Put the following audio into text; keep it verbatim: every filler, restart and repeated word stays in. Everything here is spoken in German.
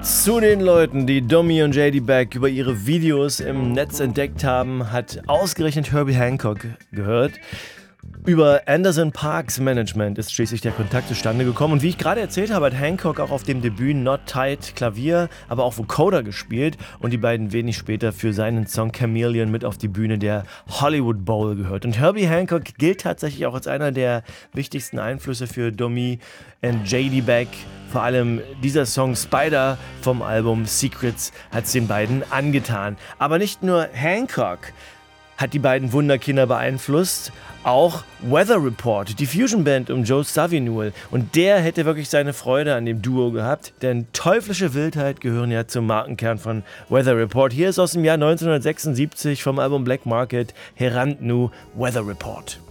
Zu den Leuten, die Domi und J D Beck über ihre Videos im Netz entdeckt haben, hat ausgerechnet Herbie Hancock gehört. Über Anderson .Paak's Management ist schließlich der Kontakt zustande gekommen. Und wie ich gerade erzählt habe, hat Hancock auch auf dem Debüt Not Tight Klavier, aber auch Vocoder gespielt und die beiden wenig später für seinen Song Chameleon mit auf die Bühne der Hollywood Bowl gehört. Und Herbie Hancock gilt tatsächlich auch als einer der wichtigsten Einflüsse für Domi und J D Beck. Vor allem dieser Song Spider vom Album Secrets hat es den beiden angetan. Aber nicht nur Hancock hat die beiden Wunderkinder beeinflusst, auch Weather Report, die Fusion-Band um Joe Zawinul. Und der hätte wirklich seine Freude an dem Duo gehabt, denn Teuflische Wildheit gehören ja zum Markenkern von Weather Report. Hier ist aus dem Jahr neunzehnhundertsechsundsiebzig vom Album Black Market Herantnu Weather Report.